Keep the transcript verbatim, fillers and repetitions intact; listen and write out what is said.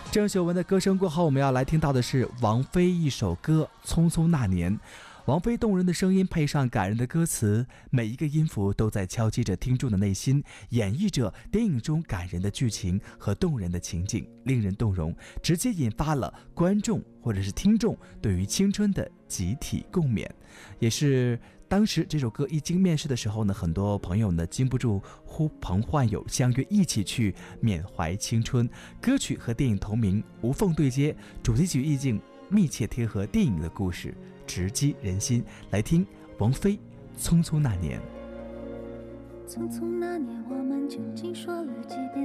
郑秀文的歌声过后，我们要来听到的是王菲一首歌《匆匆那年》。王菲动人的声音配上感人的歌词，每一个音符都在敲击着听众的内心，演绎着电影中感人的剧情和动人的情景，令人动容，直接引发了观众或者是听众对于青春的集体共勉。也是当时这首歌一经面世的时候呢，很多朋友呢禁不住呼朋唤友，相约一起去缅怀青春。歌曲和电影同名，无缝对接，主题曲意境密切贴合电影的故事，直击人心。来听王菲《匆匆那年》。 匆匆那年，我们究竟说了几遍